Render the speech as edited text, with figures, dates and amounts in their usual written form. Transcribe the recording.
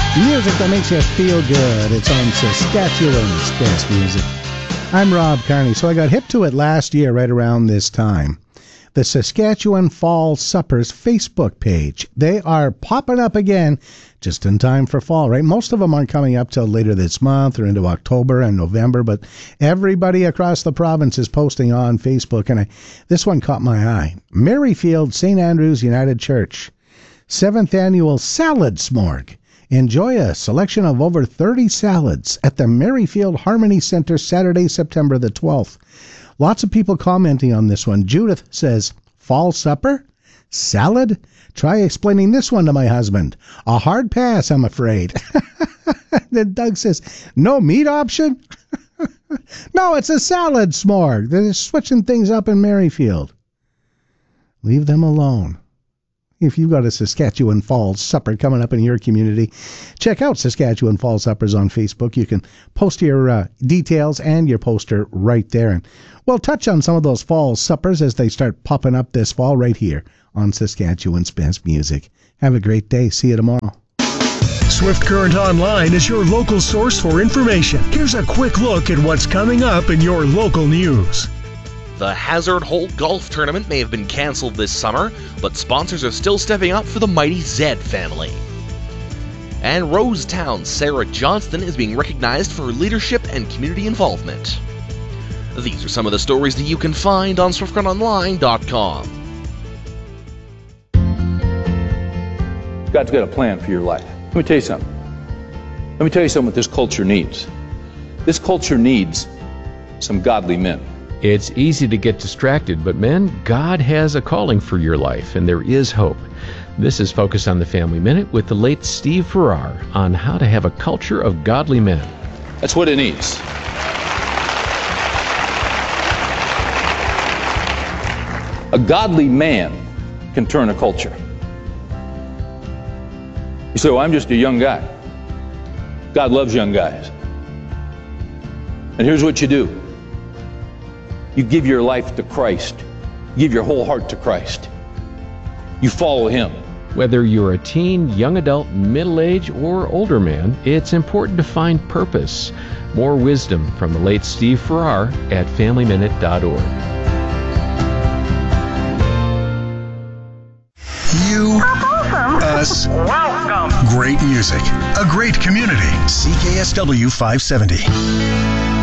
Music that makes you feel good. It's on Saskatchewan's Best Music. I'm Rob Carney, so I got hip to it last year right around this time. The Saskatchewan Fall Suppers Facebook page. They are popping up again just in time for fall, right? Most of them aren't coming up till later this month or into October and November, but everybody across the province is posting on Facebook, and this one caught my eye. Merrifield St. Andrew's United Church, 7th Annual Salad Smorg. Enjoy a selection of over 30 salads at the Merrifield Harmony Center Saturday, September the 12th. Lots of people commenting on this one. Judith says, fall supper? Salad? Try explaining this one to my husband. A hard pass, I'm afraid. Then Doug says, no meat option? No, it's a salad smorg. They're switching things up in Merrifield. Leave them alone. If you've got a Saskatchewan Fall Supper coming up in your community, check out Saskatchewan Fall Suppers on Facebook. You can post your details and your poster right there. And we'll touch on some of those fall suppers as they start popping up this fall right here on Saskatchewan's Best Music. Have a great day. See you tomorrow. Swift Current Online is your local source for information. Here's a quick look at what's coming up in your local news. The Hazard Holt Golf Tournament may have been cancelled this summer, but sponsors are still stepping up for the mighty Zed family. And Rosetown's Sarah Johnston is being recognized for her leadership and community involvement. These are some of the stories that you can find on SwiftCurrentOnline.com. God's got a plan for your life. Let me tell you something. Let me tell you something what this culture needs. This culture needs some godly men. It's easy to get distracted, but men, God has a calling for your life, and there is hope. This is Focus on the Family Minute with the late Steve Farrar on how to have a culture of godly men. That's what it needs. A godly man can turn a culture. You say, well, I'm just a young guy. God loves young guys. And here's what you do. You give your life to Christ. You give your whole heart to Christ. You follow Him. Whether you're a teen, young adult, middle-aged, or older man, it's important to find purpose. More wisdom from the late Steve Farrar at FamilyMinute.org. You, us, welcome. Great music, a great community. CKSW 570.